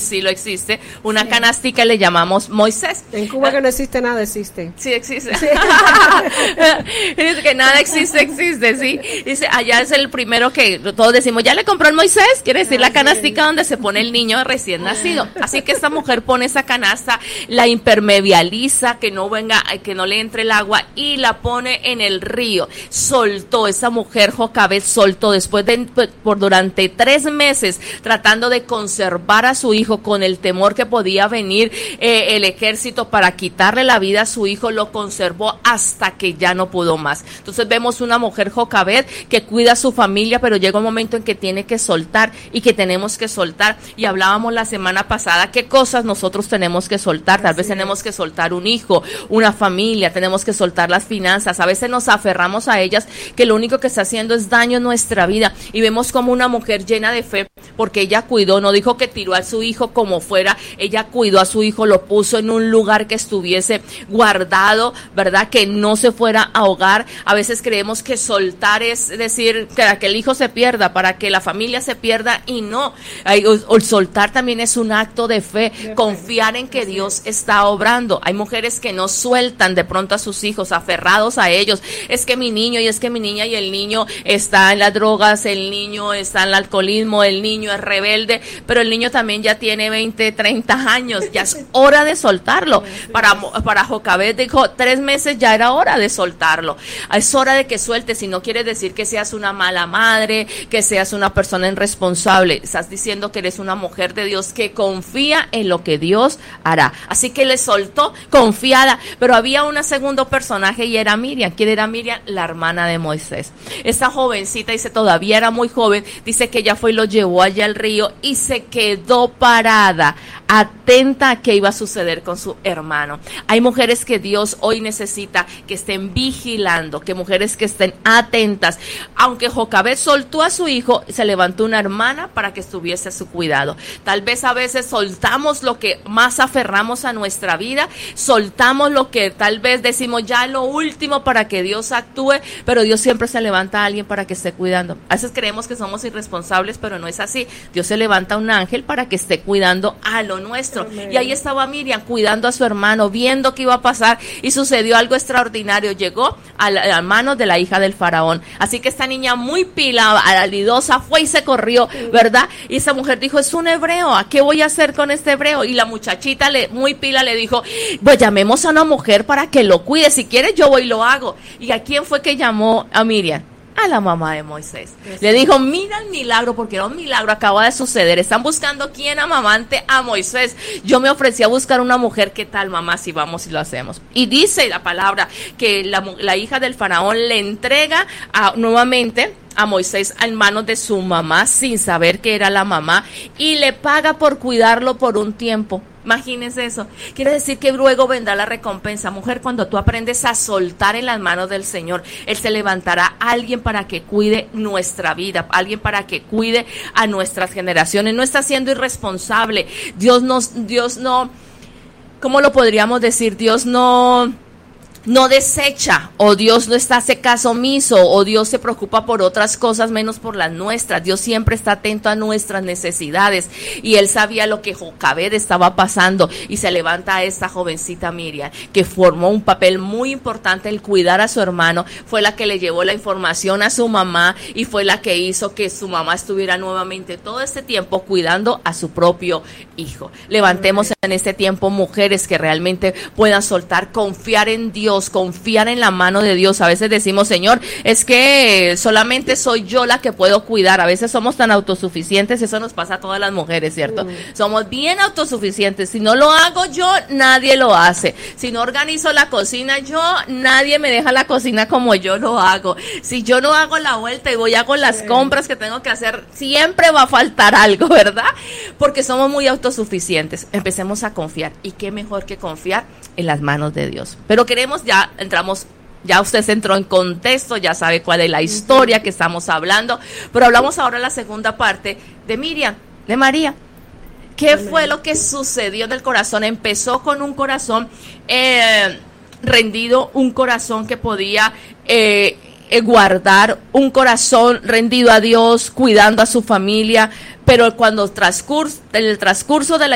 sí lo existe, una canastica le llamamos Moisés. En Cuba que no existe nada, existe. Sí existe. Sí. Dice que nada existe, sí. Dice, allá es el primero que todos decimos, ya le compró el Moisés, quiere decir la canastica donde se pone el niño recién nacido. Así que esta mujer pone esa canasta, la impermeabiliza, que no le entre el agua y la pone en el río. Soltó, esa mujer Jocabed soltó durante 3 meses tratando de conservar a su hijo con el temor que podía venir el ejército para quitarle la vida a su hijo, lo conservó hasta que ya no pudo más. Entonces vemos una mujer Jocabed que cuida a su familia, pero llega un momento en que tiene que soltar y que tenemos que soltar. Y hablábamos la semana pasada qué cosas nosotros tenemos que soltar. Tal vez tenemos que soltar un hijo, una familia, tenemos que soltar las finanzas. A veces nos aferramos a ellas, que lo único que está haciendo es daño en nuestra vida. Y vemos como una mujer llena de fe, porque ella cuidó, no dijo que tiró a su hijo como fuera, ella cuidó a su hijo, lo puso en un lugar que estuviese guardado, ¿verdad? Que no se fuera a ahogar. A veces creemos que soltar es decir, para que el hijo se pierda, para que la familia se pierda, y no. El soltar también es un acto de fe, confiar en que Dios está obrando. Hay mujeres que no sueltan de pronto a sus hijos, aferrados a ellos. Es que mi niño, y es que mi niña, y el niño está en las drogas, el niño está en el alcoholismo, el niño es rebelde, pero el niño también ya tiene 20, 30 años, ya es hora de soltarlo. Para Jocabed dijo, 3 meses ya era hora de soltarlo. Es hora de que sueltes, y no quiere decir que seas una mala madre, que seas una persona irresponsable. Estás diciendo que eres una mujer de Dios que confía en lo que Dios hará. Así que le soltó confiada, pero había un segundo personaje y era Miriam. ¿Quién era Miriam? La hermana de Moisés. Esta jovencita, dice, todavía era muy joven, dice que ella fue y lo llevó allá al río y se quedó parada, atenta a qué iba a suceder con su hermano. Hay mujeres que Dios hoy necesita que estén vigilando, que mujeres que estén atentas. Aunque Jocabed soltó a su hijo, se levantó una hermana para que estuviese a su cuidado. Tal vez a veces soltamos lo que más aferramos a nuestra vida, soltamos lo que tal vez decimos ya lo último para que Dios actúe, pero Dios siempre se levanta a alguien para que esté cuidando. A veces creemos que somos irresponsables, pero no es así. Dios se levanta a un ángel para que esté cuidando a lo nuestro. Amén. Y ahí estaba Miriam cuidando a su hermano, viendo qué iba a pasar, y sucedió algo extraordinario. Llegó a las manos de la hija del faraón. Así que esta niña muy pila, alidosa, fue y se corrió, ¿verdad? Y esa mujer dijo, es un hebreo, ¿a qué voy a hacer con este hebreo? Y la muchachita muy pila le dijo, pues llamemos a una mujer para que lo cuide, si quieres yo voy y lo hago. ¿Y a quién fue que llamó a Miriam? A la mamá de Moisés. Le dijo, mira el milagro, porque era un milagro, acaba de suceder. Están buscando quién amamante a Moisés. Yo me ofrecí a buscar una mujer. ¿Qué tal, mamá, si vamos y lo hacemos? Y dice la palabra que la hija del faraón le entrega nuevamente a Moisés en manos de su mamá, sin saber que era la mamá, y le paga por cuidarlo por un tiempo. Imagínense eso. Quiere decir que luego vendrá la recompensa. Mujer, cuando tú aprendes a soltar en las manos del Señor, Él se levantará a alguien para que cuide nuestra vida, alguien para que cuide a nuestras generaciones. No está siendo irresponsable. Dios no, ¿cómo lo podríamos decir? Dios no desecha, o Dios no hace caso omiso, o Dios se preocupa por otras cosas menos por las nuestras. Dios siempre está atento a nuestras necesidades, y Él sabía lo que Jocabed estaba pasando, y se levanta a esta jovencita Miriam, que formó un papel muy importante el cuidar a su hermano. Fue la que le llevó la información a su mamá, y fue la que hizo que su mamá estuviera nuevamente todo este tiempo cuidando a su propio hijo. Levantemos en este tiempo mujeres que realmente puedan soltar, confiar en Dios, confiar en la mano de Dios. A veces decimos, Señor, es que solamente soy yo la que puedo cuidar. A veces somos tan autosuficientes, eso nos pasa a todas las mujeres, ¿cierto? Somos bien autosuficientes. Si no lo hago yo, nadie lo hace. Si no organizo la cocina yo, nadie me deja la cocina como yo lo hago. Si yo no hago la vuelta y voy a hago las compras que tengo que hacer, siempre va a faltar algo, ¿verdad? Porque somos muy autosuficientes. Empecemos a confiar. ¿Y qué mejor que confiar en las manos de Dios? Pero ya usted se entró en contexto, ya sabe cuál es la historia que estamos hablando, pero hablamos ahora la segunda parte de Miriam, de María. ¿Qué fue lo que sucedió en el corazón? Empezó con un corazón rendido, un corazón que podía guardar, un corazón rendido a Dios, cuidando a su familia, pero cuando el transcurso de la